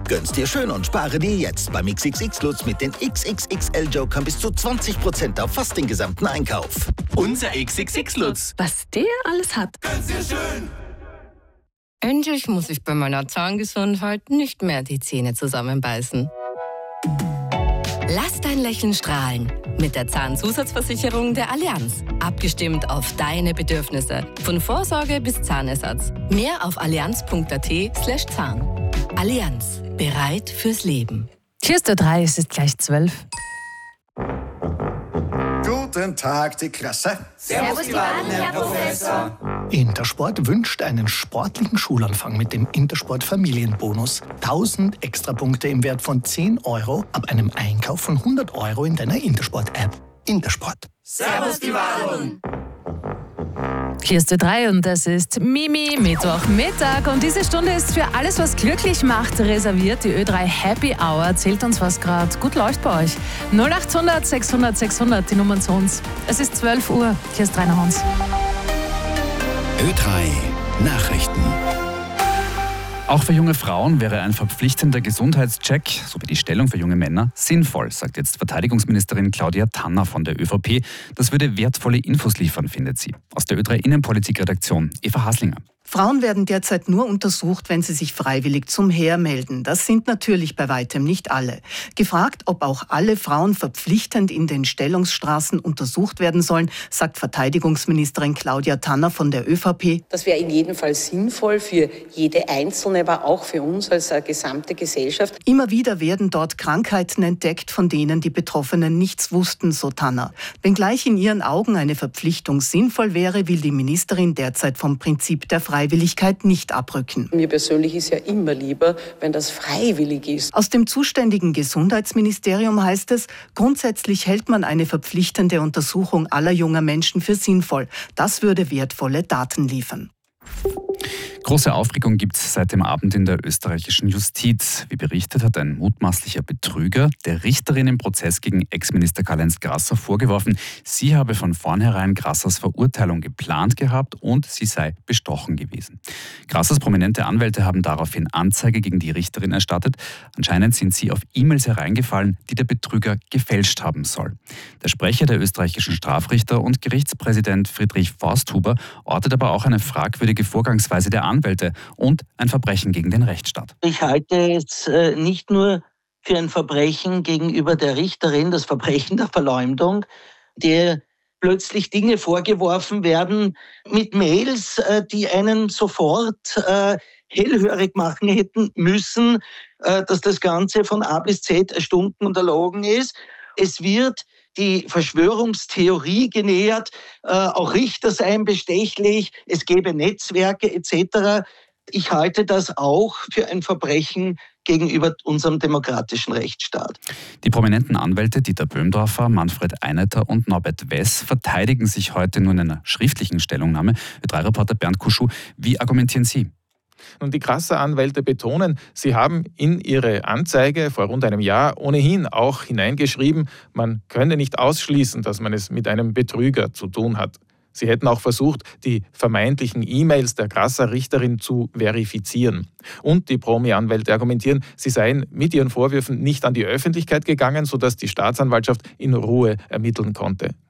Gönn's dir schön und spare dir jetzt beim XXX-Lutz mit den XXXL-Jokern bis zu 20% auf fast den gesamten Einkauf. Unser XXX-Lutz. Was der alles hat. Gönn's dir schön. Endlich muss ich bei meiner Zahngesundheit nicht mehr die Zähne zusammenbeißen. Lass dein Lächeln strahlen mit der Zahnzusatzversicherung der Allianz. Abgestimmt auf deine Bedürfnisse. Von Vorsorge bis Zahnersatz. Mehr auf allianz.at/Zahn. Allianz. Bereit fürs Leben. Hier ist der 3, es ist gleich 12. Guten Tag, die Klasse. Servus, die Wahlen, Herr Professor. Intersport wünscht einen sportlichen Schulanfang mit dem Intersport Familienbonus. 1000 Extrapunkte im Wert von 10 € ab einem Einkauf von 100 € in deiner Intersport-App. Intersport. Servus, die Wahlen. Hier ist der 3 und das ist Mimi Mittwochmittag. Und diese Stunde ist für alles, was glücklich macht, reserviert. Die Ö3 Happy Hour erzählt uns, was gerade gut läuft bei euch. 0800 600 600, die Nummern zu uns. Es ist 12 Uhr. Hier ist Rainer Hans. Ö3 Nachrichten. Auch für junge Frauen wäre ein verpflichtender Gesundheitscheck sowie die Stellung für junge Männer sinnvoll, sagt jetzt Verteidigungsministerin Claudia Tanner von der ÖVP. Das würde wertvolle Infos liefern, findet sie. Aus der Ö3 Innenpolitik-Redaktion, Eva Haslinger. Frauen werden derzeit nur untersucht, wenn sie sich freiwillig zum Heer melden. Das sind natürlich bei weitem nicht alle. Gefragt, ob auch alle Frauen verpflichtend in den Stellungsstraßen untersucht werden sollen, sagt Verteidigungsministerin Claudia Tanner von der ÖVP. Das wäre in jedem Fall sinnvoll für jede Einzelne, aber auch für uns als gesamte Gesellschaft. Immer wieder werden dort Krankheiten entdeckt, von denen die Betroffenen nichts wussten, so Tanner. Wenngleich in ihren Augen eine Verpflichtung sinnvoll wäre, will die Ministerin derzeit vom Prinzip der Freiwilligkeit nicht abrücken. Mir persönlich ist ja immer lieber, wenn das freiwillig ist. Aus dem zuständigen Gesundheitsministerium heißt es, grundsätzlich hält man eine verpflichtende Untersuchung aller junger Menschen für sinnvoll. Das würde wertvolle Daten liefern. Große Aufregung gibt es seit dem Abend in der österreichischen Justiz. Wie berichtet hat ein mutmaßlicher Betrüger der Richterin im Prozess gegen Ex-Minister Karl-Heinz Grasser vorgeworfen, sie habe von vornherein Grassers Verurteilung geplant gehabt und sie sei bestochen gewesen. Grassers prominente Anwälte haben daraufhin Anzeige gegen die Richterin erstattet. Anscheinend sind sie auf E-Mails hereingefallen, die der Betrüger gefälscht haben soll. Der Sprecher der österreichischen Strafrichter und Gerichtspräsident Friedrich Forsthuber ortet aber auch eine fragwürdige Vorgangsweise der Anwälte und ein Verbrechen gegen den Rechtsstaat. Ich halte es nicht nur für ein Verbrechen gegenüber der Richterin, das Verbrechen der Verleumdung, der plötzlich Dinge vorgeworfen werden mit Mails, die einen sofort hellhörig machen hätten müssen, dass das Ganze von A bis Z erstunken und erlogen ist. Es wird die Verschwörungstheorie genährt, auch Richter seien bestechlich, es gäbe Netzwerke etc. Ich halte das auch für ein Verbrechen gegenüber unserem demokratischen Rechtsstaat. Die prominenten Anwälte Dieter Böhmdorfer, Manfred Einetter und Norbert Wess verteidigen sich heute nur in einer schriftlichen Stellungnahme. Ö3-Reporter Bernd Kuschuh, wie argumentieren Sie? Und die Grasser-Anwälte betonen, sie haben in ihre Anzeige vor rund einem Jahr ohnehin auch hineingeschrieben, man könne nicht ausschließen, dass man es mit einem Betrüger zu tun hat. Sie hätten auch versucht, die vermeintlichen E-Mails der Grasser-Richterin zu verifizieren. Und die Promi-Anwälte argumentieren, sie seien mit ihren Vorwürfen nicht an die Öffentlichkeit gegangen, sodass die Staatsanwaltschaft in Ruhe ermitteln konnte.